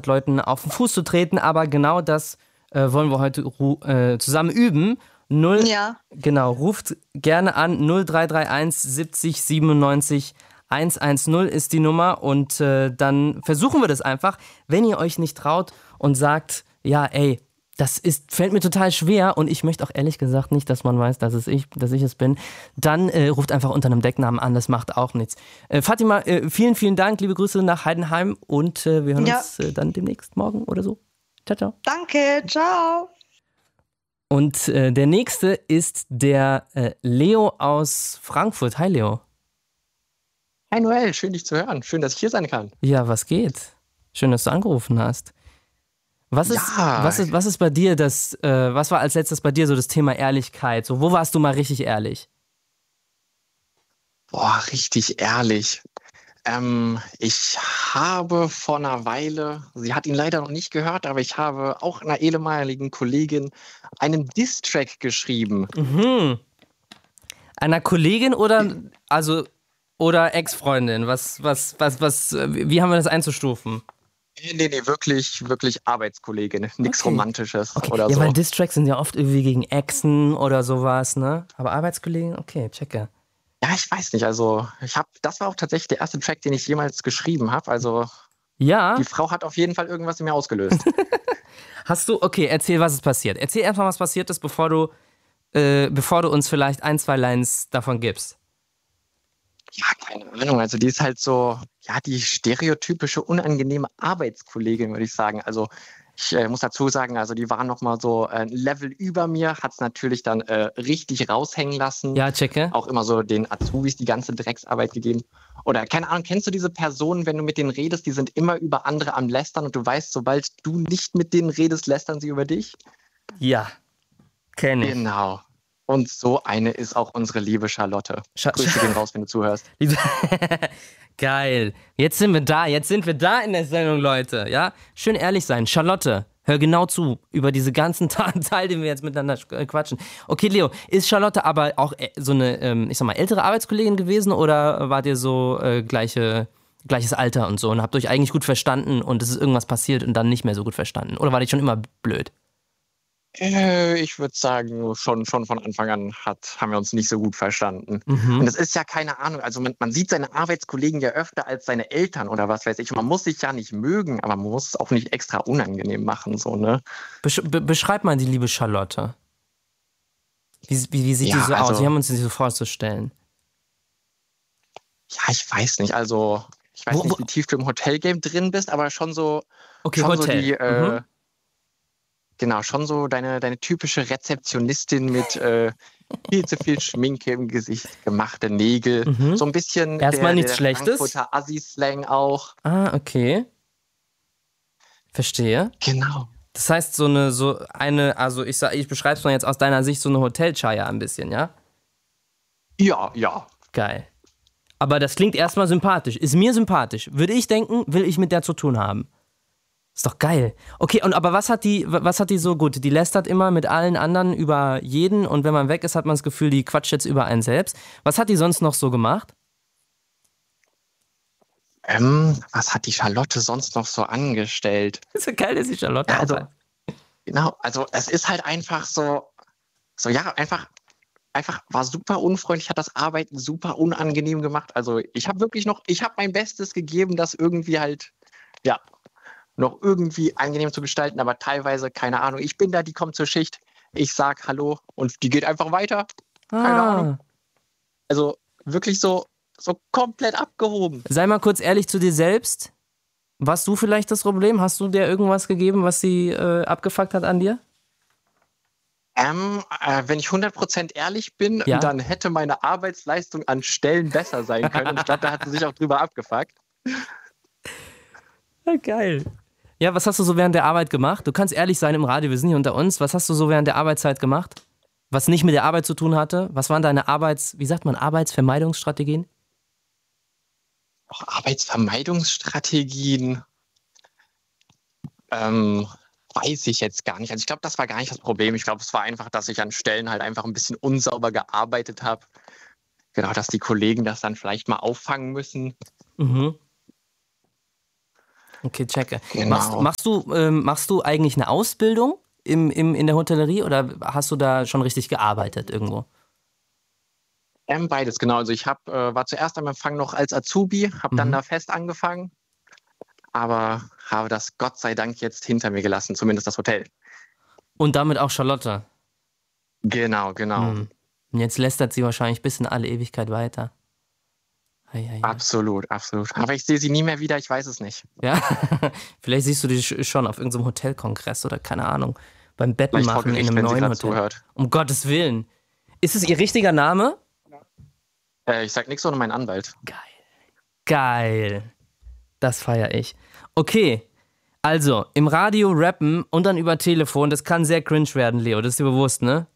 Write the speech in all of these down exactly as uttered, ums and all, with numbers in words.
hat, Leuten auf den Fuß zu treten, aber genau das äh, wollen wir heute ru- äh, zusammen üben. Null, Ja. Genau, ruft gerne an, null drei drei eins siebzig siebenundneunzig hundertzehn ist die Nummer und äh, dann versuchen wir das einfach. Wenn ihr euch nicht traut und sagt, ja ey, das ist, fällt mir total schwer und ich möchte auch ehrlich gesagt nicht, dass man weiß, dass, es ich, dass ich es bin, dann äh, ruft einfach unter einem Decknamen an, das macht auch nichts. Äh, Fatima, äh, vielen, vielen Dank, liebe Grüße nach Heidenheim und äh, wir hören Ja. uns äh, dann demnächst morgen oder so. Ciao, ciao. Danke, ciao. Und äh, der nächste ist der äh, Leo aus Frankfurt. Hi Leo. Hi Noel, schön dich zu hören. Schön, dass ich hier sein kann. Ja, was geht? Schön, dass du angerufen hast. Was ist, Ja. was ist, was ist bei dir das, äh, was war als letztes bei dir so das Thema Ehrlichkeit? So, wo warst du mal richtig ehrlich? Boah, richtig ehrlich. Ähm, ich habe vor einer Weile, sie hat ihn leider noch nicht gehört, aber ich habe auch einer ehemaligen Kollegin einen Diss-Track geschrieben. Mhm. Einer Kollegin oder, also, oder Ex-Freundin? Was, was, was, was, wie haben wir das einzustufen? Nee, nee, wirklich, wirklich Arbeitskollegin. Nichts Okay. Romantisches Okay. oder Ja, so. weil Diss-Tracks sind ja oft irgendwie gegen Exen oder sowas, ne? Aber Arbeitskollegen, okay, checke. Ja, ich weiß nicht. Also, ich habe, das war auch tatsächlich der erste Track, den ich jemals geschrieben habe. Also, Ja, die Frau hat auf jeden Fall irgendwas in mir ausgelöst. hast du, okay, erzähl, was ist passiert. Erzähl erstmal, was passiert ist, bevor du, äh, bevor du uns vielleicht ein, zwei Lines davon gibst. Ja, keine Ahnung. Also die ist halt so, ja, die stereotypische, unangenehme Arbeitskollegin, würde ich sagen. Also ich äh, muss dazu sagen, also die war noch mal so äh, ein Level über mir, hat es natürlich dann äh, richtig raushängen lassen. Ja, checke. Auch immer so den Azubis die ganze Drecksarbeit gegeben. Oder keine Ahnung, kennst du diese Personen, wenn du mit denen redest, die sind immer über andere am Lästern und du weißt, sobald du nicht mit denen redest, lästern sie über dich? Ja, kenne ich. Genau. Und so eine ist auch unsere liebe Charlotte. Scha- Grüße gehen raus, wenn du zuhörst. Geil. Jetzt sind wir da. Jetzt sind wir da in der Sendung, Leute. Ja? Schön ehrlich sein. Charlotte, hör genau zu über diese ganzen Teile, den wir jetzt miteinander quatschen. Okay, Leo, ist Charlotte aber auch äh, so eine, ähm, ich sag mal, ältere Arbeitskollegin gewesen oder wart ihr so äh, gleiche, gleiches Alter und so und habt euch eigentlich gut verstanden und es ist irgendwas passiert und dann nicht mehr so gut verstanden? Oder war die schon immer blöd? Äh, ich würde sagen, schon, schon von Anfang an hat, haben wir uns nicht so gut verstanden. Mhm. Und es ist ja keine Ahnung, also man, man sieht seine Arbeitskollegen ja öfter als seine Eltern oder was weiß ich. Man muss sich ja nicht mögen, aber man muss es auch nicht extra unangenehm machen, so, ne? Besch be beschreib mal die liebe Charlotte. Wie, wie, wie sieht Ja, die so aus? also- Wie haben wir uns die so vorzustellen? Ja, ich weiß nicht, also ich weiß Wo- nicht, wo- wie tief du im Hotelgame drin bist, aber schon so, Okay, schon Hotel. so die, äh, Mhm. genau, schon so deine, deine typische Rezeptionistin mit äh, viel zu viel Schminke im Gesicht, gemachte Nägel, Mhm. so ein bisschen Erstmal der, nichts der Schlechtes. Frankfurter Assi-Slang auch. Ah, okay. Verstehe. Genau. Das heißt, so eine, so eine, also ich sag, ich beschreibe es mal jetzt aus deiner Sicht, so eine Hotelchaya ein bisschen, ja? Ja, ja. Geil. Aber das klingt erstmal sympathisch. Ist mir sympathisch. Würde ich denken, will ich mit der zu tun haben. Ist doch geil. Okay, und aber was hat die, was hat die so gut? Die lästert immer mit allen anderen über jeden und wenn man weg ist, hat man das Gefühl, die quatscht jetzt über einen selbst. Was hat die sonst noch so gemacht? Ähm, was hat die Charlotte sonst noch so angestellt? Ist ja geil, dass die Charlotte Ja, also, auch heißt. genau, also es ist halt einfach so, so ja, einfach, einfach war super unfreundlich, hat das Arbeiten super unangenehm gemacht. Also ich habe wirklich noch, ich habe mein Bestes gegeben, das irgendwie halt, ja, noch irgendwie angenehm zu gestalten, aber teilweise, keine Ahnung, ich bin da, die kommt zur Schicht, ich sag Hallo und die geht einfach weiter. Keine Ah. Ahnung. Also wirklich so, so komplett abgehoben. Sei mal kurz ehrlich zu dir selbst. Warst du vielleicht das Problem? Hast du dir irgendwas gegeben, was sie äh, abgefuckt hat an dir? Ähm, äh, wenn ich hundert Prozent ehrlich bin, Ja. dann hätte meine Arbeitsleistung an Stellen besser sein können. Und ich glaube, da hat sie sich auch drüber abgefuckt. Ja, geil. Ja, was hast du so während der Arbeit gemacht? Du kannst ehrlich sein im Radio, wir sind hier unter uns. Was hast du so während der Arbeitszeit gemacht? Was nicht mit der Arbeit zu tun hatte? Was waren deine Arbeits-, wie sagt man, Arbeitsvermeidungsstrategien? Auch Arbeitsvermeidungsstrategien. Ähm, weiß ich jetzt gar nicht. Also ich glaube, das war gar nicht das Problem. Ich glaube, es war einfach, dass ich an Stellen halt einfach ein bisschen unsauber gearbeitet habe. Genau, dass die Kollegen das dann vielleicht mal auffangen müssen. Mhm. Okay, checke. Genau. Machst, machst, du, ähm, machst du eigentlich eine Ausbildung im, im, in der Hotellerie oder hast du da schon richtig gearbeitet irgendwo? Ähm, beides, genau. Also ich hab, äh, war zuerst am Empfang noch als Azubi, habe dann Mhm. da fest angefangen, aber habe das Gott sei Dank jetzt hinter mir gelassen, zumindest das Hotel. Und damit auch Charlotte. Genau, genau. Hm. Und jetzt lästert sie wahrscheinlich bis in alle Ewigkeit weiter. Ei, ei, ei. Absolut, absolut. Aber ich sehe sie nie mehr wieder, ich weiß es nicht. Ja, vielleicht siehst du die sch- schon auf irgendeinem Hotelkongress oder keine Ahnung, beim Betten Vielleicht vor machen in Gericht, einem wenn sie neuen gerade Hotel. zuhört. Um Gottes Willen. Ist es ihr richtiger Name? Äh, ich sag nichts ohne meinen Anwalt. Geil. Geil. Das feiere ich. Okay, also im Radio rappen und dann über Telefon, das kann sehr cringe werden, Leo, das ist dir bewusst, ne?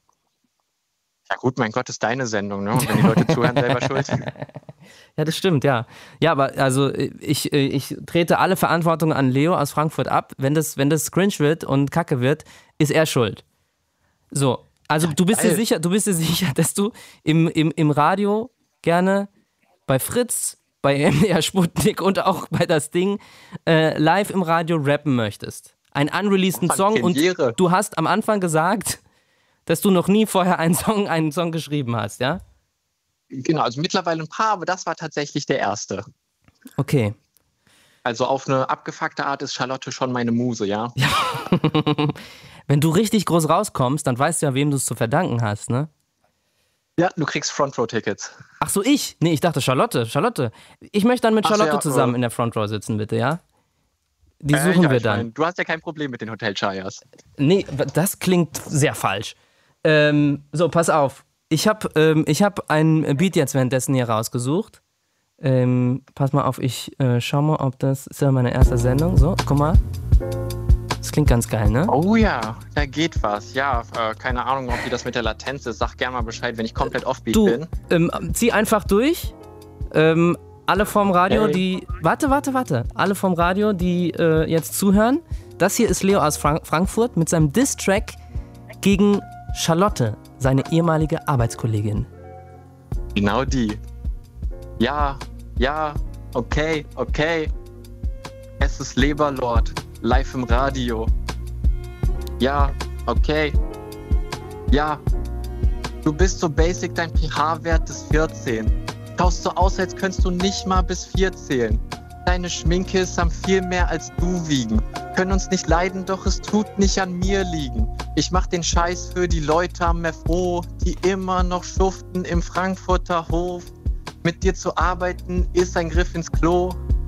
Ja gut, mein Gott, ist deine Sendung, ne? Und wenn die Leute zuhören, selber schuld. Ja, das stimmt, ja. Ja, aber also ich, ich trete alle Verantwortung an Leo aus Frankfurt ab. Wenn das, wenn das cringe wird und kacke wird, ist er schuld. So, also du bist dir geil. sicher, du bist dir sicher, dass du im, im, im Radio gerne bei Fritz, bei M D R Sputnik und auch bei das Ding äh, live im Radio rappen möchtest. Einen unreleaseden Von Song und Premiere. du hast am Anfang gesagt, dass du noch nie vorher einen Song, einen Song geschrieben hast, ja? Genau, also mittlerweile ein paar, aber das war tatsächlich der erste. Okay. Also auf eine abgefuckte Art ist Charlotte schon meine Muse, ja? Wenn du richtig groß rauskommst, dann weißt du ja, wem du es zu verdanken hast, ne? Ja, du kriegst Front-Row-Tickets. Ach so, ich? Nee, ich dachte Charlotte. Charlotte. Ich möchte dann mit Ach so, Charlotte ja, zusammen äh. in der Front Row sitzen, bitte, ja? Die Äh, suchen ja, wir ich dann. mein, du hast ja kein Problem mit den Hotel-Chayas. Nee, das klingt sehr falsch. Ähm, so, pass auf. Ich habe ähm, ich hab einen Beat jetzt währenddessen hier rausgesucht. Ähm, pass mal auf, ich äh, schau mal, ob das ist ja meine erste Sendung. So, guck mal. Das klingt ganz geil, ne? Oh ja, da geht was. Ja, äh, keine Ahnung, ob wie das mit der Latenz ist. Sag gerne mal Bescheid, wenn ich komplett offbeat Du, bin. ähm, zieh einfach durch. Ähm, alle vom Radio, Hey. die. Warte, warte, warte. Alle vom Radio, die äh, jetzt zuhören. Das hier ist Leo aus Frank- Frankfurt mit seinem Diss-Track gegen Charlotte, seine ehemalige Arbeitskollegin. Genau die. Ja, ja, okay, okay. Es ist Leberlord, live im Radio. Ja, okay. Ja, du bist so basic, dein pH-Wert ist vierzehn. Schaust so aus, als könntest du nicht mal bis vier zählen. Deine Schminke ist am viel mehr als du wiegen. Können uns nicht leiden, doch es tut nicht an mir liegen. Ich mach den Scheiß für die Leute am F O, die immer noch schuften im Frankfurter Hof. Mit dir zu arbeiten ist ein Griff ins Klo.